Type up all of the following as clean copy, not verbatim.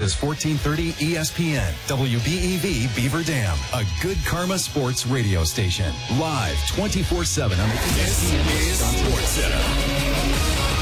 is 1430 ESPN, WBEV Beaver Dam, a Good Karma Sports radio station. Live 24/7 on the ESPN Sports Center.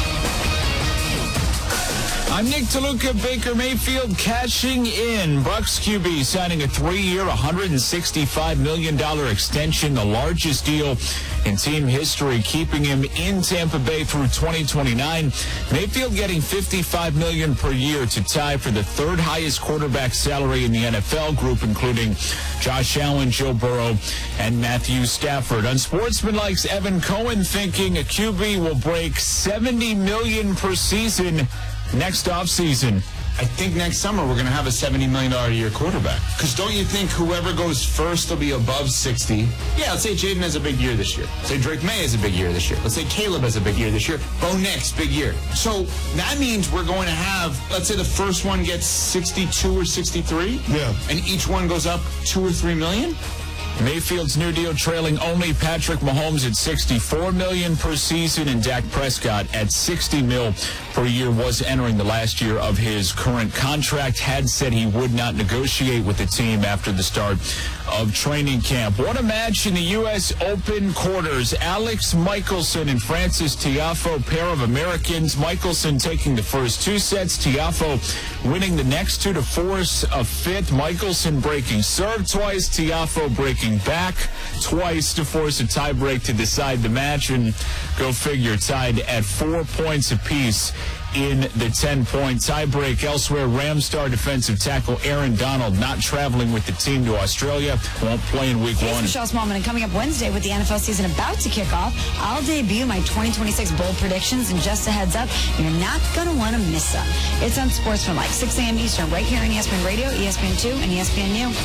I'm Nick DeLuca. Baker Mayfield cashing in. Bucs QB signing a 3-year, $165 million extension, the largest deal in team history, keeping him in Tampa Bay through 2029. Mayfield getting $55 million per year to tie for the third highest quarterback salary in the NFL group, including Josh Allen, Joe Burrow, and Matthew Stafford. Unsportsmanlike's Evan Cohen thinking a QB will break $70 million per season next offseason. I think next summer we're going to have a $70 million a year quarterback. Because don't you think whoever goes first will be above 60? Yeah, let's say Jaden has a big year this year. Let's say Drake May has a big year this year. Let's say Caleb has a big year this year. Bo Nix, big year. So that means we're going to have, let's say the first one gets 62 or 63. Yeah. And each one goes up $2 or $3 million. Mayfield's new deal trailing only Patrick Mahomes at $64 million per season, and Dak Prescott at $60 million per year was entering the last year of his current contract. Had said he would not negotiate with the team after the start of training camp. What a match in the U.S. Open quarters. Alex Michelson and Francis Tiafoe, pair of Americans. Michelson taking the first two sets. Tiafoe winning the next two to force a fifth. Michelson breaking serve twice. Tiafoe breaking back twice to force a tiebreak to decide the match, and go figure, tied at 4 points apiece in the 10-point tiebreak. Elsewhere, Rams star defensive tackle Aaron Donald not traveling with the team to Australia, won't play in week 1. It's Michelle Smallman, and coming up Wednesday with the NFL season about to kick off, I'll debut my 2026 bold predictions, and just a heads up, you're not going to want to miss them. It's on Sportsmanlike, 6 a.m. Eastern, right here on ESPN Radio, ESPN2, and ESPNU.